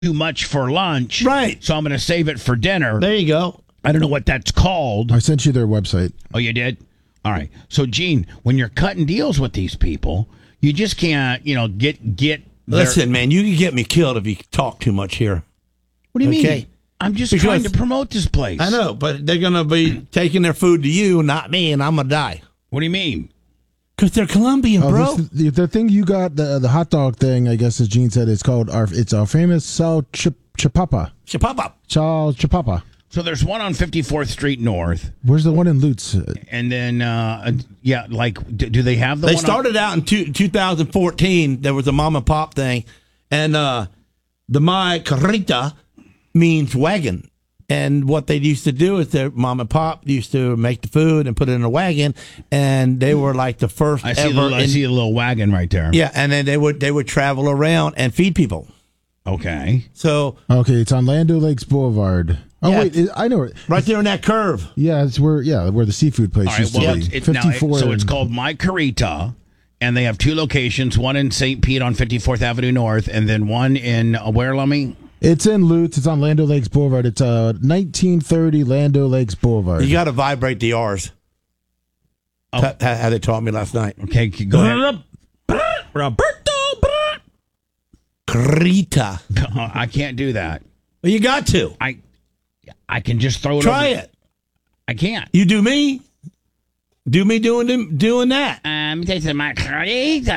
too much for lunch. Right. So I'm going to save it for dinner. There you go. I don't know what that's called. I sent you their website. Oh, you did? All right. So, Gene, when you're cutting deals with these people, you just can't, get. Listen, man, you can get me killed if you talk too much here. What do you Okay. mean? I'm just trying to promote this place. I know, but they're going to be taking their food to you, not me, and I'm going to die. What do you mean? Because they're Colombian, bro. The thing you got, the hot dog thing, I guess as Gene said, it's called it's our famous Sal Chipapa. Chipapa. Sal Chipapa. So there's one on 54th Street North. Where's the one in Lutz? And then, do they have the They one? started out in 2014. There was a mom and pop thing. And the My Carita means wagon. And what they used to do is their mom and pop used to make the food and put it in a wagon, and they were like the first I see ever. I see a little wagon right there. Yeah, and then they would travel around and feed people. Okay. So Okay, it's on Lando Lakes Boulevard. Oh Yeah. wait, I know it. right there in that curve. Yeah, it's where the seafood place All right. used Well, to be. it's now, 54. so it's called My Carita, and they have two locations: one in St. Pete on 54th Avenue North, and then one in where, Lummy? It's in Lutz. It's on Lando Lakes Boulevard. It's 1930 Lando Lakes Boulevard. You got to vibrate the R's. Oh. How they taught me last night. Okay, go ahead. Roberto. Carita. I can't do that. Well, you got to. I can just throw it. Try over. it. I can't. You do me. Do me doing that. Let me take some My Carita.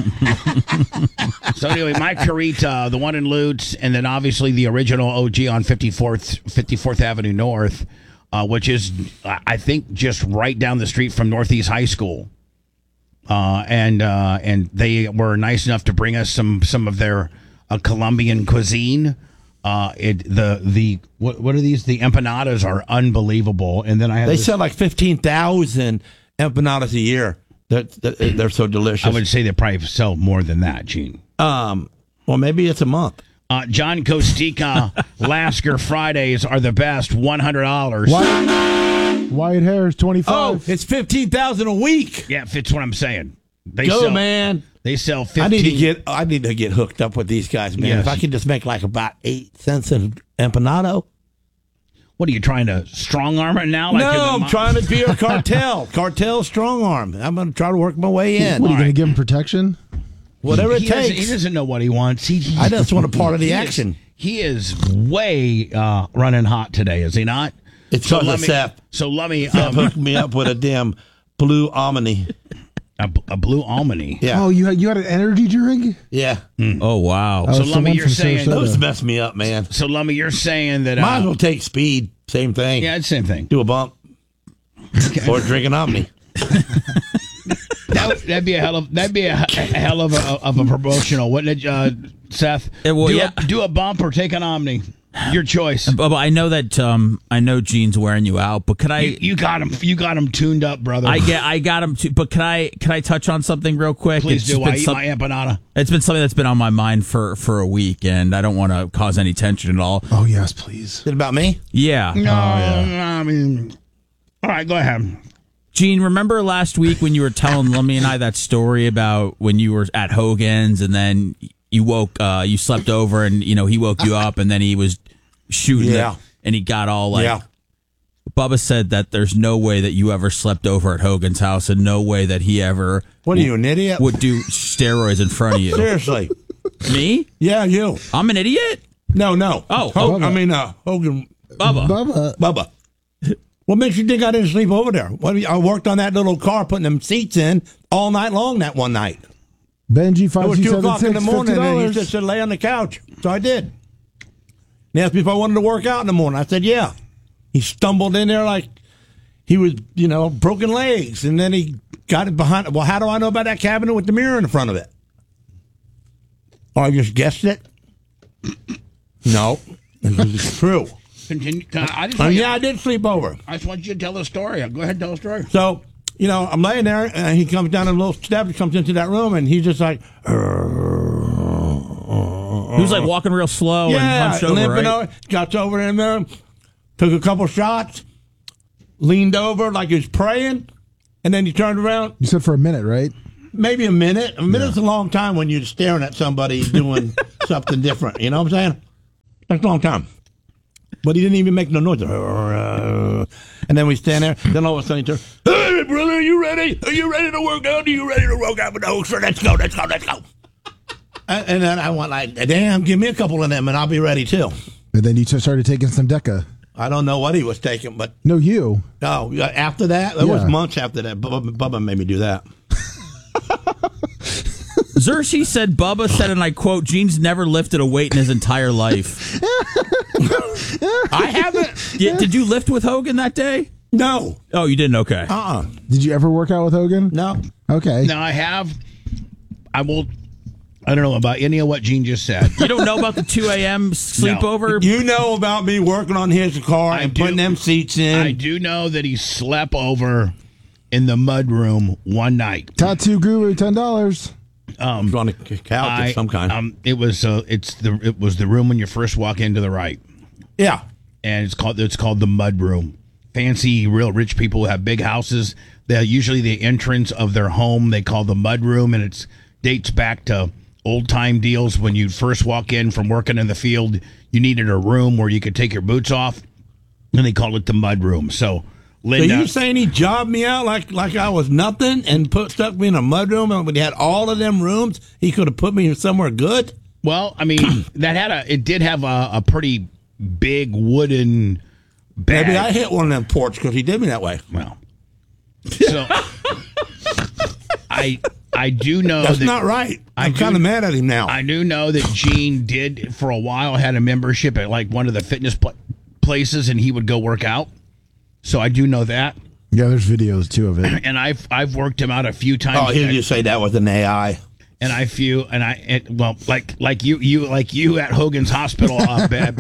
So anyway, My Carita, the one in Lutz, and then obviously the original OG on 54th Avenue North, which is, I think, just right down the street from Northeast High School. And they were nice enough to bring us some of their Colombian cuisine. What are these? The empanadas are unbelievable. And then They sell like 15,000 empanadas a year. They're so delicious. I would say they probably sell more than that, Gene. Well, maybe it's a month. John Costica Lasker Fridays are the best. $100. Wyatt Harris 25. Oh, it's 15,000 a week. Yeah, fits what I'm saying. They Go, sell, man. They sell 15. I need to get hooked up with these guys, man. Yes. If I could just make like about 8 cents an empanado. What are you trying to strong arm it now? No, I'm trying to be a cartel. Cartel strong arm. I'm going to try to work my way in. What, are you going to give him protection? Whatever it takes. He doesn't know what he wants. I just want a part of the action. He is way running hot today, is he not? It's because of Seth. So let me hook me up with a damn blue Omni. A blue Almany. Yeah. Oh, you had an energy drink? Yeah. Oh, wow. Oh, So it's the Lummy, one you're from saying Sarasota. Those mess me up, man. So Lummy, you're saying that Might as well take speed. Same thing. yeah, it's the same thing. Do a bump. Or drink an Omni. That'd be a hell of a promotional, wouldn't it, Seth? Do a bump or take an Omni. Your choice. Bubba, I know that I know Gene's wearing you out, but could I? You got him tuned up, brother. I got him too. But can I touch on something real quick? Please It's do. been I eat my empanada. It's been something that's been on my mind for a week, and I don't want to cause any tension at all. Oh, yes, please. Is it about me? Yeah. No, I mean, all right, go ahead. Gene, remember last week when you were telling Lummy and I that story about when you were at Hogan's and then you slept over and he woke you up and then he was shooting it and he got all like. Bubba said that there's no way that you ever slept over at Hogan's house and no way that he ever. What are you, an idiot? Would do steroids in front of you. Seriously. Me? Yeah, you. I'm an idiot? No. Oh, Hogan. Hogan. Bubba. What makes you think I didn't sleep over there? I worked on that little car, putting them seats in all night long that one night. Benji, It was 2 o'clock in the morning, and he $50. just said, lay on the couch. So I did. He asked me if I wanted to work out in the morning. I said, yeah. He stumbled in there like he was, broken legs, and then he got it behind. Well, how do I know about that cabinet with the mirror in front of it? Or I just guessed it? No. It's true. Continue. I did sleep over. I just want you to tell the story. Go ahead and tell the story. So, I'm laying there, and he comes down a little step, he comes into that room, and he's just like, He was like walking real slow and hunched over, limping right? over, got over in there, took a couple shots, leaned over like he was praying, and then he turned around. You said for a minute, right? Maybe a minute. A minute's a long time when you're staring at somebody doing something different. You know what I'm saying? That's a long time. But he didn't even make no noise. And then we stand there. Then all of a sudden he turns, hey, brother, are you ready? Are you ready to work out? Are you ready to work out with the Hulkster? Let's go. And then I went like, damn, give me a couple of them and I'll be ready too. And then you started taking some Deca. I don't know what he was taking, but... No, you. Oh, after that? It was months after that. Bubba made me do that. Zershi said, Bubba said, and I quote, Gene's never lifted a weight in his entire life. I haven't. Yeah, did you lift with Hogan that day? No. Oh, you didn't? Okay. Did you ever work out with Hogan? No. Okay. Now I have. I don't know about any of what Gene just said. You don't know about the 2 a.m. sleepover? You know about me working on his car and putting them seats in. I do know that he slept over in the mud room one night. Tattoo Guru, $10. On a couch of some kind. It was the room when you first walk into the right. Yeah. And it's called the mud room. Fancy, real rich people who have big houses. They're usually the entrance of their home they call the mud room, and it dates back to old time deals when you first walk in from working in the field. You needed a room where you could take your boots off, and they called it the mud room. So Linda, so you saying he jobbed me out like I was nothing and stuck me in a mud room, and when he had all of them rooms, he could have put me somewhere good? Well, I mean, it did have a pretty big wooden bag. Maybe I hit one of them ports because he did me that way. Well, so I do know that's not right. I'm kind of mad at him now. I do know that Gene did for a while had a membership at like one of the fitness places, and he would go work out. So I do know that. Yeah, there's videos too of it. And I've worked him out a few times. Oh, he'll just say that was an AI. Like you at Hogan's Hospital, bad.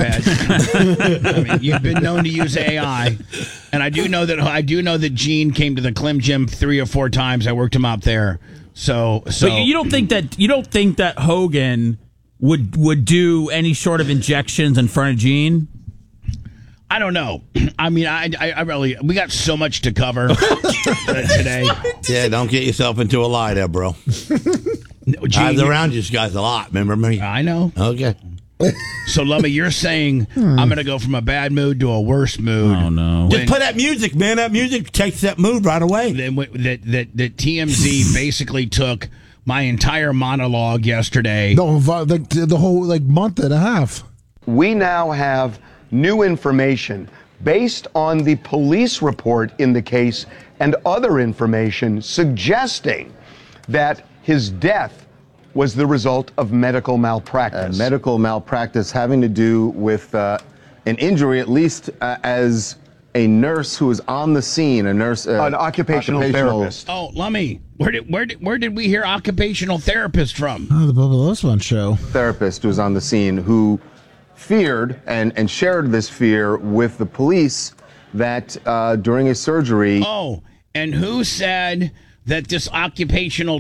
I mean, you've been known to use AI, and I do know that Gene came to the Clem Gym 3 or 4 times. I worked him out there. So but you don't think that Hogan would do any sort of injections in front of Gene? I don't know. I mean, I really, we got so much to cover today. Yeah, don't get yourself into a lie there, bro. Gene, I was around you guys a lot. Remember me? I know. Okay. So, Lummy, you're saying I'm going to go from a bad mood to a worse mood. Oh, no. Just play that music, man. That music takes that mood right away. That TMZ basically took my entire monologue yesterday. The whole month and a half. We now have new information based on the police report in the case and other information suggesting that his death was the result of medical malpractice. Medical malpractice having to do with an injury, at least as a nurse who was on the scene, an occupational therapist. Oh, Lummy, where did we hear occupational therapist from? Oh, the Bubba Losman show. Therapist who was on the scene who feared and shared this fear with the police that during a surgery. Oh, and who said that this occupational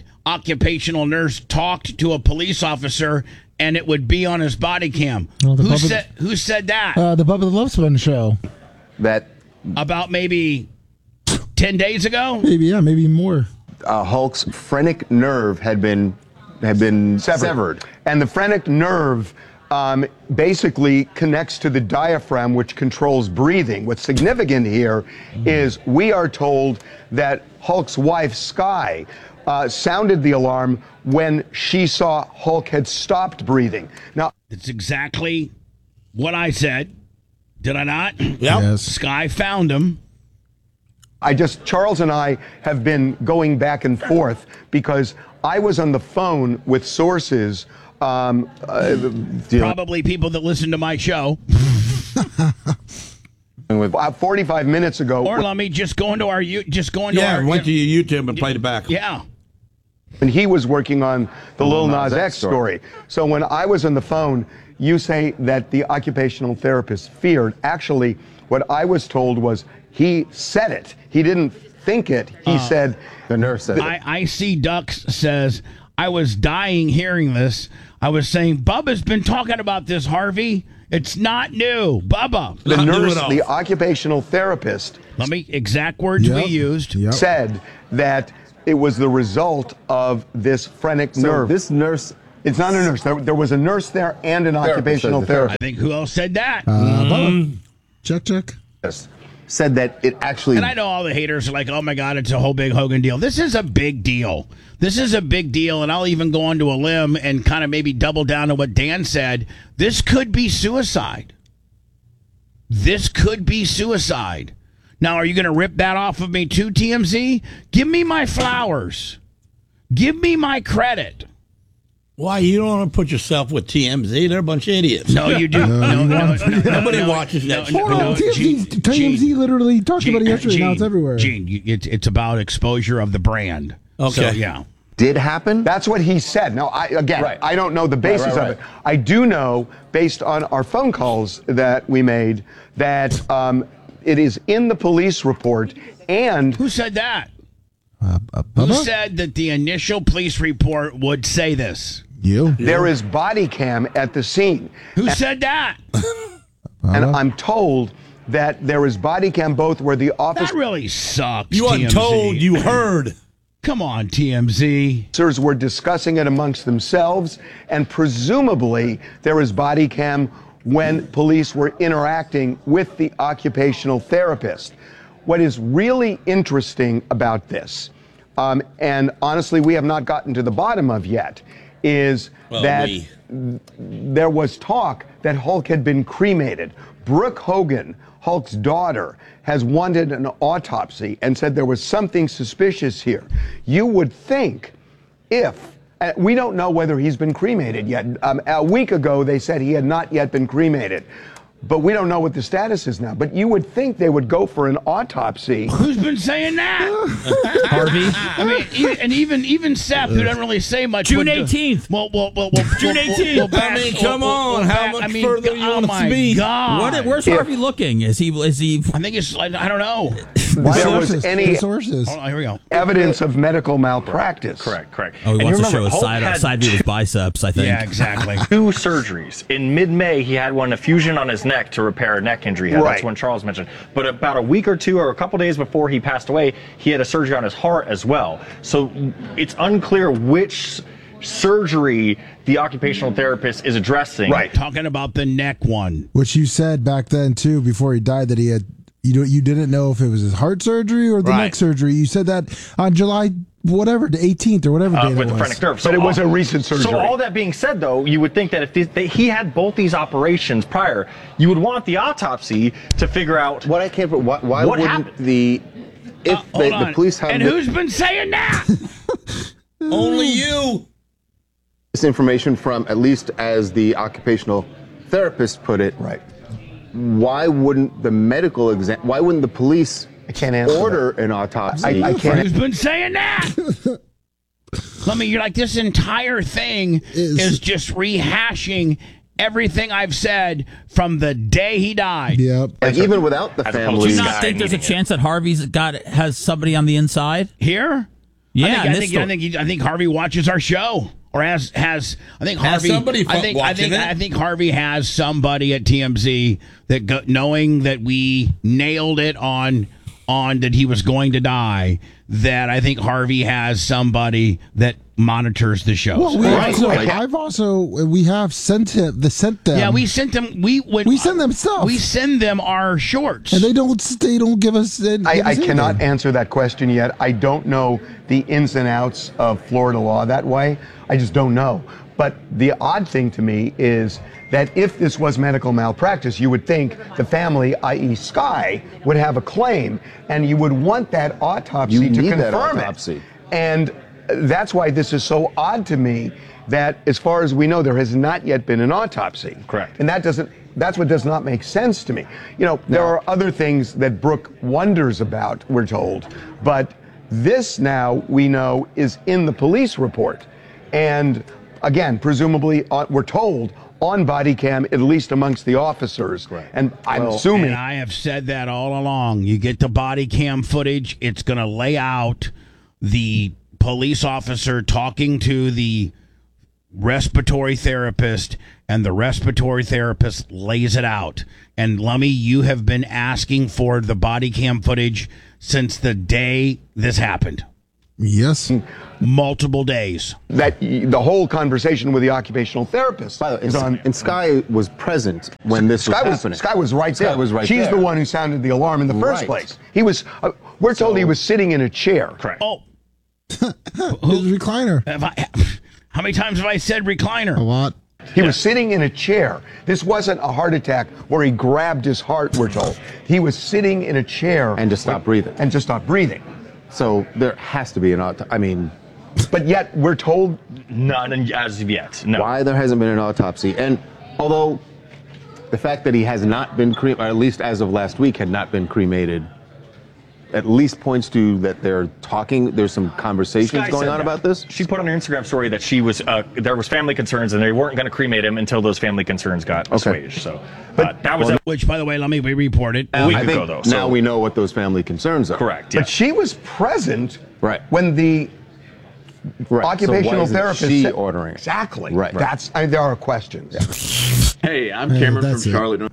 nurse talked to a police officer and it would be on his body cam? Well, who said that? The Bubba Losman show. That about maybe 10 days ago? Maybe more. Hulk's phrenic nerve had been severed. And the phrenic nerve basically connects to the diaphragm, which controls breathing. What's significant here is we are told that Hulk's wife, Sky, sounded the alarm when she saw Hulk had stopped breathing. Now, it's exactly what I said. Did I not? Yep. Yes. Sky found him. Charles and I have been going back and forth because I was on the phone with sources. Probably people that listen to my show. 45 minutes ago. Or let me just go into our went to your YouTube and played it back. Yeah. And he was working on the Lil Nas X story. So when I was on the phone, you say that the occupational therapist feared. Actually, what I was told was he said it. He didn't think it. He said, the nurse said it. I see Ducks says, I was dying hearing this. I was saying, Bubba's been talking about this, Harvey. It's not new. Bubba. The nurse, the occupational therapist, exact words we used, said that it was the result of this phrenic nerve. This nurse It's not a nurse. There was a nurse there and an occupational therapist. I think who else said that? Check. Said that it actually. And I know all the haters are like, oh my God, it's a whole big Hogan deal. This is a big deal. This is a big deal. And I'll even go onto a limb and kind of maybe double down on what Dan said. This could be suicide. This could be suicide. Now, are you going to rip that off of me too, TMZ? Give me my flowers. Give me my credit. Why, you don't want to put yourself with TMZ? They're a bunch of idiots. No, you do. Nobody watches that. TMZ literally talked about it yesterday. Now it's everywhere. Gene, it's about exposure of the brand. Okay. So, yeah. Did happen? That's what he said. Now, I don't know the basis of it. I do know, based on our phone calls that we made, that it is in the police report. And who said that? Who said that the initial police report would say this? You. There is body cam at the scene. Who said that? And I'm told that there is body cam both where the officers... That really sucks, You weren't TMZ. told, you heard. Come on, TMZ. were discussing it amongst themselves, and presumably there is body cam when police were interacting with the occupational therapist. What is really interesting about this, and honestly we have not gotten to the bottom of yet, is there was talk that Hulk had been cremated. Brooke Hogan, Hulk's daughter, has wanted an autopsy and said there was something suspicious here. You would think if, we don't know whether he's been cremated yet. A week ago they said he had not yet been cremated. But we don't know what the status is now. But you would think they would go for an autopsy. Who's been saying that? Harvey. I mean, and even Seth, who doesn't really say much. June 18th. Well, June 18th. Come on. How much further you want us to be? God. Where's Harvey looking? Is he? I think it's. I don't know. There was any sources. Hold on, here we go. evidence of medical malpractice. Correct. Oh, he And wants you to show remember, a Hulk side view of his biceps, I think. Yeah, exactly. 2 surgeries. In mid-May, he had a fusion on his neck to repair a neck injury he had. Right. That's when Charles mentioned. But about a week or two or a couple days before he passed away, he had a surgery on his heart as well. So it's unclear which surgery the occupational therapist is addressing. Right. Talking about the neck one. Which you said back then too, before he died, that he had. You didn't know if it was his heart surgery or the neck surgery. You said that on July whatever, the 18th or whatever date with it the was. phrenic nerve. But it was a recent surgery. So all that being said, though, you would think that if he had both these operations prior, you would want the autopsy to figure out What I can't. Why what wouldn't happened. the police have And who's been saying that? Only you. this information from, at least as the occupational therapist put it? Right. Why wouldn't the medical exam? Why wouldn't the police I can't answer order an autopsy? I can't. Who's been saying that? You're like, this entire thing is just rehashing everything I've said from the day he died. Yep. Like, even without the As opposed family. Do you to not think there's a chance that Harvey's has somebody on the inside? Here? Yeah, I think Harvey watches our show. Or has I think Harvey somebody watching it. I think Harvey has somebody at TMZ that knowing that we nailed it on that he was going to die, that I think Harvey has somebody that monitors the shows. Well, we have sent them. Yeah, we sent them. We send them stuff. We send them our shorts, and they don't give us. I cannot answer that question yet. I don't know the ins and outs of Florida law that way. I just don't know. But the odd thing to me is that if this was medical malpractice, you would think the family, i.e. Sky, would have a claim, and you would want that autopsy to confirm it. And that's why this is so odd to me that, as far as we know, there has not yet been an autopsy. Correct. And that's what does not make sense to me. There are other things that Brooke wonders about, we're told, but this now we know is in the police report. And again, presumably, we're told on body cam, at least amongst the officers. Right. And I'm assuming. And I have said that all along. You get the body cam footage, it's going to lay out the police officer talking to the respiratory therapist, and the respiratory therapist lays it out. And Lummy, you have been asking for the body cam footage since the day this happened. Yes. Multiple days. That the whole conversation with the occupational therapist By the way, is on. and Sky was present when this was happening. Sky was right there. Sky was right She's there. the one who sounded the alarm in the first Right. place. He was. We're told he was sitting in a chair. Correct. Oh, His recliner. how many times have I said recliner? A lot. He was sitting in a chair. This wasn't a heart attack where he grabbed his heart, we're told. He was sitting in a chair. And just stopped breathing. And just stopped breathing. So there has to be I mean, But yet we're told. None as of yet. No. why there hasn't been an autopsy. And although the fact that he has not been cremated, or at least as of last week had not been cremated, at least points to that there's some conversations Sky going said on that. about this. She put on her Instagram story that she was there was family concerns and they weren't going to cremate him until those family concerns got assuaged. So, that was Which, by the way, let me report it. a week I think ago, though. So now we know what those family concerns are. correct. Yeah. But she was present. Right. When the Right. occupational so why isn't therapist she said- ordering it? Exactly. Right. There are questions. Hey, I'm Cameron that's from it. Charlotte.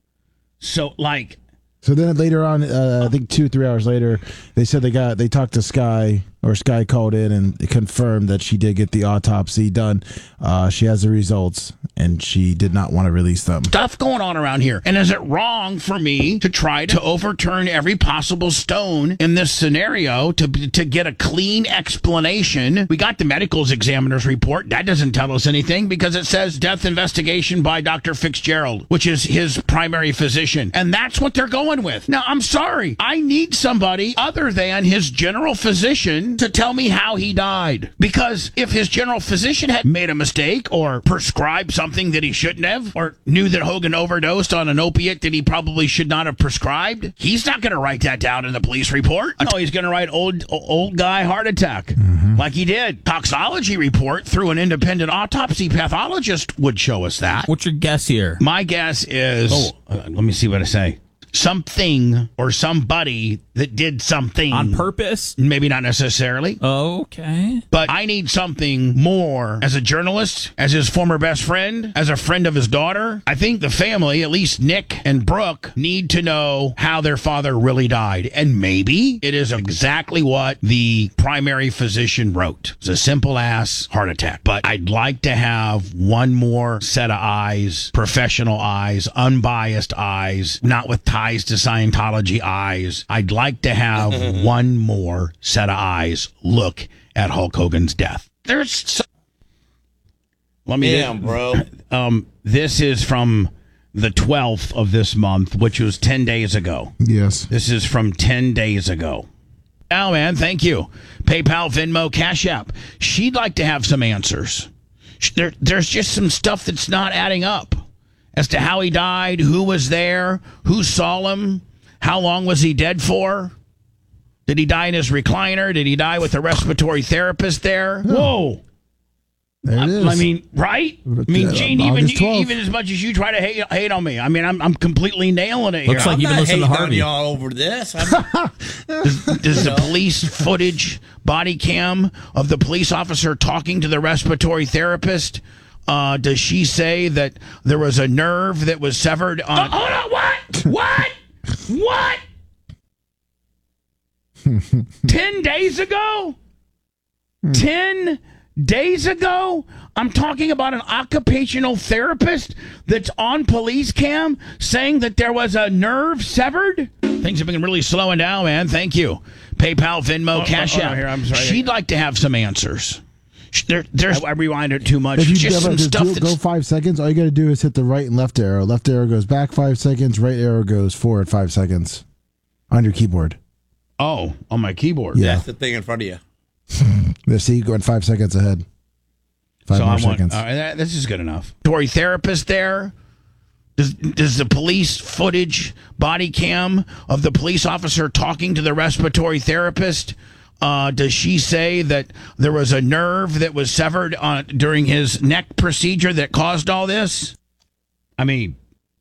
So, like, So then later on, I think 2-3 hours later, they said they talked to Sky, or Sky called in and confirmed that she did get the autopsy done. She has the results, and she did not want to release them. stuff going on around here. And is it wrong for me to try to overturn every possible stone in this scenario to get a clean explanation? We got the medical examiner's report. That doesn't tell us anything because it says death investigation by Dr. Fitzgerald, which is his primary physician. And that's what they're going with. Now, I'm sorry. I need somebody other than his general physician to tell me how he died. Because if his general physician had made a mistake or prescribed something that he shouldn't have, or knew that Hogan overdosed on an opiate that he probably should not have prescribed, he's not going to write that down in the police report. No, he's going to write old guy heart attack, like he did. Toxology report through an independent autopsy pathologist would show us that. What's your guess here? My guess is, let me see what I say. Something or somebody that did something On purpose? Maybe not necessarily. Okay. But I need something more as a journalist, as his former best friend, as a friend of his daughter. I think the family, at least Nick and Brooke, need to know how their father really died. And maybe it is exactly what the primary physician wrote. It's a simple ass heart attack. But I'd like to have one more set of eyes, professional eyes, unbiased eyes, not with ties to Scientology eyes. I'd like to have one more set of eyes look at Hulk Hogan's death. bro. This is from the 12th of this month, which was 10 days ago. Yes. This is from 10 days ago. Oh, man, thank you. PayPal, Venmo, Cash App. She'd like to have some answers. There's just some stuff that's not adding up as to how he died, who was there, who saw him, how long was he dead for? Did he die in his recliner? Did he die with a respiratory therapist there? Whoa. There it is. I mean, right? I mean, Gene, August 12th. even as much as you try to hate on me, I mean, I'm completely nailing it here. Looks like you've been listening to Harvey. y'all over this. Does the police footage, body cam of the police officer talking to the respiratory therapist, does she say that there was a nerve that was severed on... hold on, what? What? 10 days ago? 10 days ago? I'm talking about an occupational therapist that's on police cam saying that there was a nerve severed? Things have been really slowing down, man. Thank you. PayPal, Venmo, Cash App. Here, I'm sorry. She'd like to have some answers. There's I rewind it too much. If you Just some stuff go 5 seconds, all you got to do is hit the right and left arrow. Left arrow goes back 5 seconds. Right arrow goes forward 5 seconds on your keyboard. Oh, on my keyboard. Yeah. That's the thing in front of you. See, you going 5 seconds ahead. 5 more seconds. This is good enough. Tory therapist there. Does the police footage, body cam of the police officer talking to the respiratory therapist? Does she say that there was a nerve that was severed during his neck procedure that caused all this? I mean,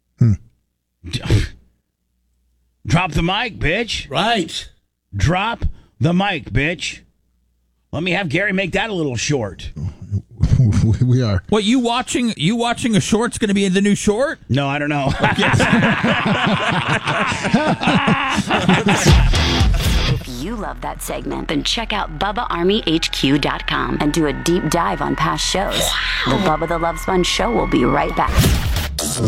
drop the mic, bitch. Right. Drop the mic, bitch. Let me have Gary make that a little short. We are. What, you watching a short's going to be the new short? No, I don't know. You you love that segment, then check out BubbaArmyHQ.com and do a deep dive on past shows. The Bubba the Love Sponge Show will be right back.